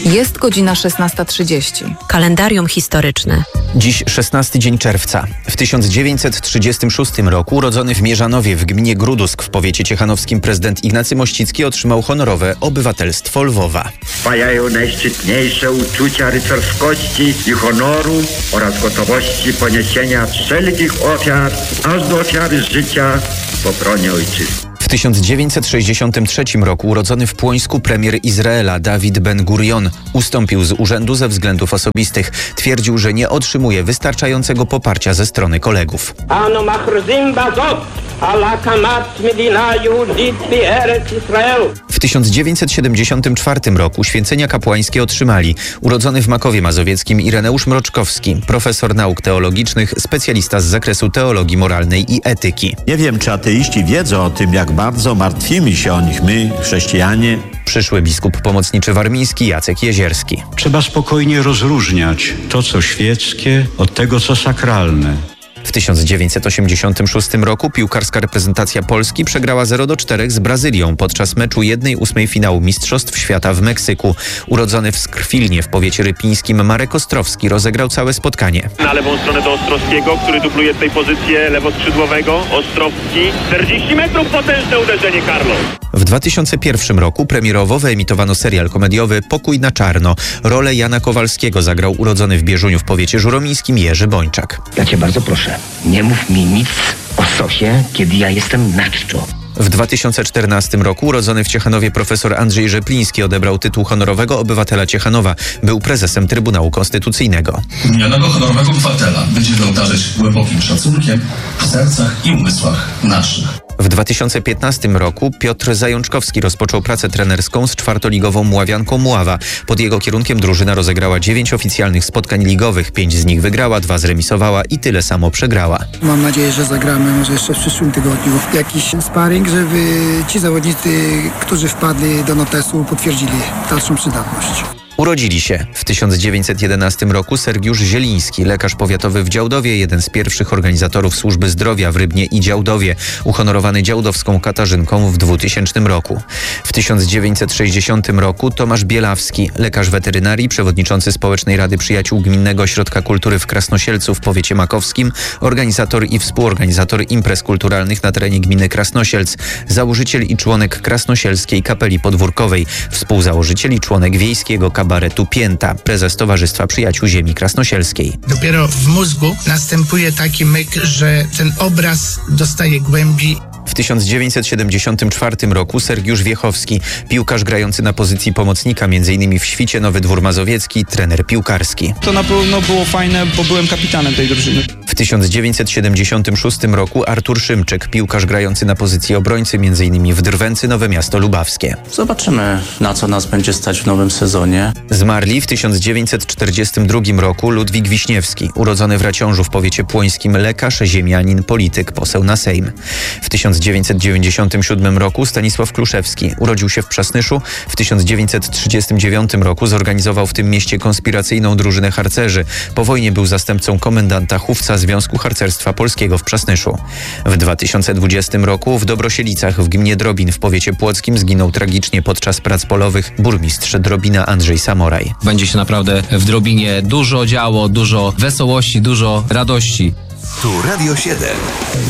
Jest godzina 16:30. Kalendarium historyczne. Dziś 16 dzień czerwca. W 1936 roku urodzony w Mierzanowie w gminie Grudusk w powiecie ciechanowskim prezydent Ignacy Mościcki otrzymał honorowe obywatelstwo Lwowa. Spajają najszczytniejsze uczucia rycerskości i honoru oraz gotowości poniesienia wszelkich ofiar, aż do ofiary życia w obronie ojczyzny. W 1963 roku urodzony w Płońsku premier Izraela Dawid Ben-Gurion ustąpił z urzędu ze względów osobistych. Twierdził, że nie otrzymuje wystarczającego poparcia ze strony kolegów. W 1974 roku święcenia kapłańskie otrzymali urodzony w Makowie Mazowieckim Ireneusz Mroczkowski, profesor nauk teologicznych, specjalista z zakresu teologii moralnej i etyki. Nie wiem, czy ateiści wiedzą o tym, jak bardzo martwimy się o nich my, chrześcijanie. Przyszły biskup pomocniczy warmiński Jacek Jezierski. Trzeba spokojnie rozróżniać to, co świeckie, od tego, co sakralne. W 1986 roku piłkarska reprezentacja Polski przegrała 0-4 z Brazylią podczas meczu 1/8 finału Mistrzostw Świata w Meksyku. Urodzony w Skrwilnie w powiecie rypińskim Marek Ostrowski rozegrał całe spotkanie. Na lewą stronę do Ostrowskiego, który dubluje tutaj pozycję lewoskrzydłowego. Ostrowski, 40 metrów, potężne uderzenie, Carlos. W 2001 roku premierowo wyemitowano serial komediowy Pokój na czarno. Rolę Jana Kowalskiego zagrał urodzony w Bieżuniu w powiecie żuromińskim Jerzy Bończak. Ja cię bardzo proszę, nie mów mi nic o sosie, kiedy ja jestem na czczo. W 2014 roku urodzony w Ciechanowie profesor Andrzej Rzepliński odebrał tytuł honorowego obywatela Ciechanowa. Był prezesem Trybunału Konstytucyjnego. Minionego honorowego obywatela będziemy obdarzać głębokim szacunkiem w sercach i umysłach naszych. W 2015 roku Piotr Zajączkowski rozpoczął pracę trenerską z czwartoligową Mławianką Mława. Pod jego kierunkiem drużyna rozegrała 9 oficjalnych spotkań ligowych. 5 z nich wygrała, 2 zremisowała i tyle samo przegrała. Mam nadzieję, że zagramy może jeszcze w przyszłym tygodniu jakiś sparring, żeby ci zawodnicy, którzy wpadli do notesu, potwierdzili dalszą przydatność. Urodzili się w 1911 roku Sergiusz Zieliński, lekarz powiatowy w Działdowie, jeden z pierwszych organizatorów służby zdrowia w Rybnie i Działdowie, uhonorowany działdowską Katarzynką w 2000 roku. W 1960 roku Tomasz Bielawski, lekarz weterynarii, przewodniczący Społecznej Rady Przyjaciół Gminnego Ośrodka Kultury w Krasnosielcu w powiecie makowskim, organizator i współorganizator imprez kulturalnych na terenie gminy Krasnosielc, założyciel i członek Krasnosielskiej Kapeli Podwórkowej, współzałożyciel i członek wiejskiego kabaretu Pięta, prezes Towarzystwa Przyjaciół Ziemi Krasnosielskiej. Dopiero w mózgu następuje taki myk, że ten obraz dostaje głębi. W 1974 roku Sergiusz Wiechowski, piłkarz grający na pozycji pomocnika, m.in. w Świcie, Nowy Dwór Mazowiecki, trener piłkarski. To na pewno było fajne, bo byłem kapitanem tej drużyny. W 1976 roku Artur Szymczyk, piłkarz grający na pozycji obrońcy, m.in. w Drwęcy, Nowe Miasto Lubawskie. Zobaczymy, na co nas będzie stać w nowym sezonie. Zmarli w 1942 roku Ludwik Wiśniewski, urodzony w Raciążu w powiecie płońskim, lekarz, ziemianin, polityk, poseł na Sejm. W 1997 roku Stanisław Kluszewski urodził się w Przasnyszu. W 1939 roku zorganizował w tym mieście konspiracyjną drużynę harcerzy. Po wojnie był zastępcą komendanta Chówca Związku Harcerstwa Polskiego w Przasnyszu. W 2020 roku w Dobrosielicach w gminie Drobin w powiecie płockim zginął tragicznie podczas prac polowych burmistrz Drobina Andrzej Samoraj. Będzie się naprawdę w Drobinie dużo działo, dużo wesołości, dużo radości. Tu Radio 7.